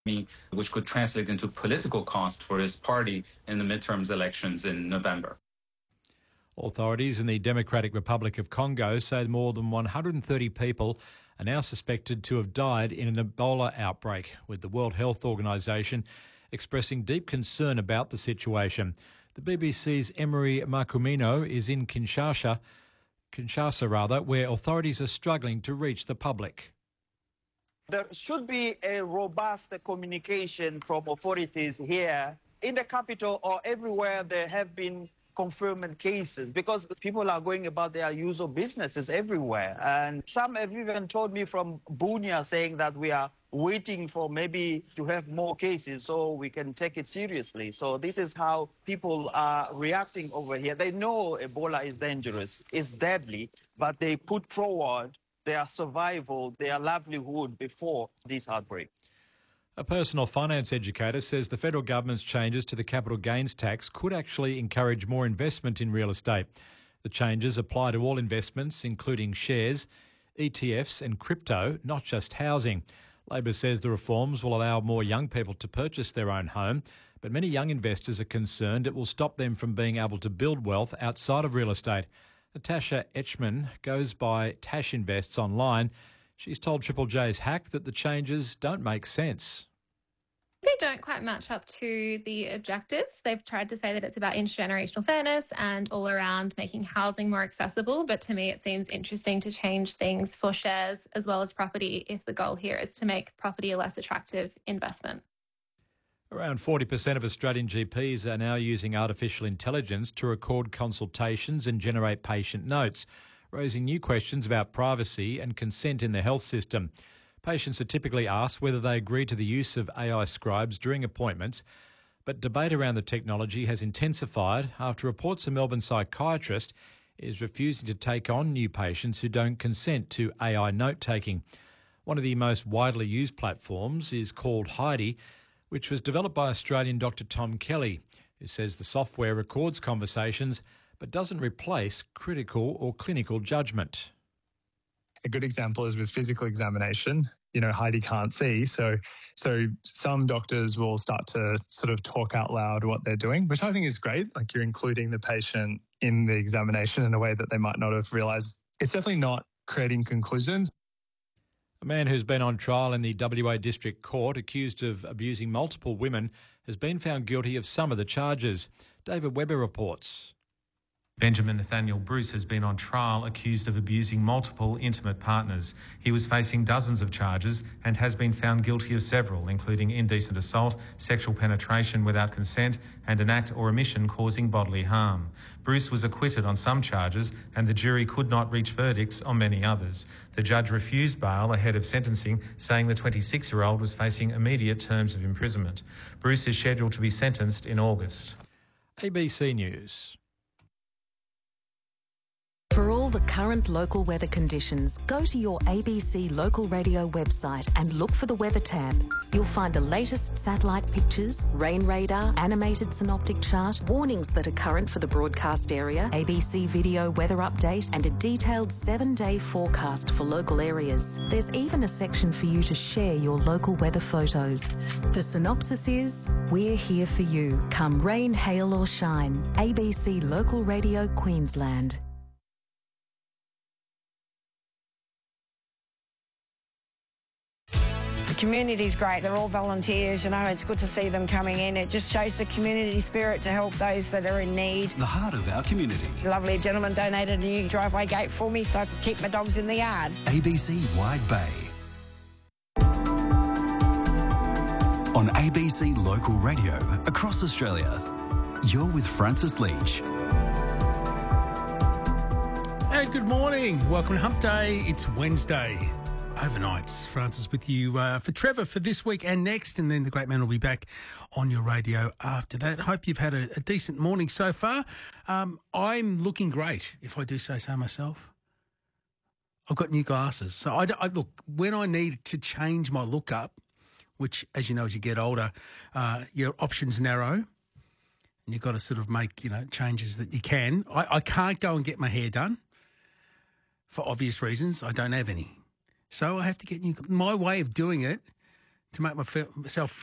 which could translate into political cost for his party in the midterms elections in November. Authorities in the Democratic Republic of Congo say more than 130 people are now suspected to have died in an Ebola outbreak, with the World Health Organization expressing deep concern about the situation. The BBC's Emery Makumino is in Kinshasa, where authorities are struggling to reach the public. There should be a robust communication from authorities here in the capital or everywhere there have been confirmed cases, because people are going about their usual businesses everywhere. And some have even told me from Bunia saying that we are waiting for maybe to have more cases so we can take it seriously. So this is how people are reacting over here. They know Ebola is dangerous, it's deadly, but they put forward their survival, their livelihood before this outbreak. A personal finance educator says the federal government's changes to the capital gains tax could actually encourage more investment in real estate. The changes apply to all investments, including shares, ETFs and crypto, not just housing. Labor says the reforms will allow more young people to purchase their own home, but many young investors are concerned it will stop them from being able to build wealth outside of real estate. Natasha Etchman goes by Tash Invests online. She's told Triple J's Hack that the changes don't make sense. They don't quite match up to the objectives. They've tried to say that it's about intergenerational fairness and all around making housing more accessible. But to me, it seems interesting to change things for shares as well as property if the goal here is to make property a less attractive investment. Around 40% of Australian GPs are now using artificial intelligence to record consultations and generate patient notes, raising new questions about privacy and consent in the health system. Patients are typically asked whether they agree to the use of AI scribes during appointments, but debate around the technology has intensified after reports a Melbourne psychiatrist is refusing to take on new patients who don't consent to AI note-taking. One of the most widely used platforms is called Heidi, which was developed by Australian Dr Tom Kelly, who says the software records conversations but doesn't replace critical or clinical judgment. A good example is with physical examination. Heidi can't see, so some doctors will start to sort of talk out loud what they're doing, which I think is great. Like, you're including the patient in the examination in a way that they might not have realised. It's definitely not creating conclusions. A man who's been on trial in the WA District Court accused of abusing multiple women has been found guilty of some of the charges. David Webber reports. Benjamin Nathaniel Bruce has been on trial accused of abusing multiple intimate partners. He was facing dozens of charges and has been found guilty of several, including indecent assault, sexual penetration without consent, and an act or omission causing bodily harm. Bruce was acquitted on some charges and the jury could not reach verdicts on many others. The judge refused bail ahead of sentencing, saying the 26-year-old was facing immediate terms of imprisonment. Bruce is scheduled to be sentenced in August. ABC News. For all the current local weather conditions, go to your ABC local radio website and look for the weather tab. You'll find the latest satellite pictures, rain radar, animated synoptic chart, warnings that are current for the broadcast area, ABC video weather update, and a detailed 7-day forecast for local areas. There's even a section for you to share your local weather photos. The synopsis is, we're here for you, come rain, hail or shine. ABC Local Radio Queensland. The community's great. They're all volunteers, it's good to see them coming in. It just shows the community spirit to help those that are in need. The heart of our community. Lovely gentleman donated a new driveway gate for me so I could keep my dogs in the yard. ABC Wide Bay. On ABC Local Radio across Australia, you're with Francis Leach. Hey, good morning. Welcome to Hump Day. It's Wednesday. Overnights. Francis with you for Trevor for this week and next, and then the great man will be back on your radio after that. Hope you've had a decent morning so far. I'm looking great, if I do say so myself. I've got new glasses. So I look, when I need to change my look up, which, as you know, as you get older, your options narrow, and you've got to sort of make, changes that you can. I can't go and get my hair done for obvious reasons. I don't have any. So I have to get new. My way of doing it to make myself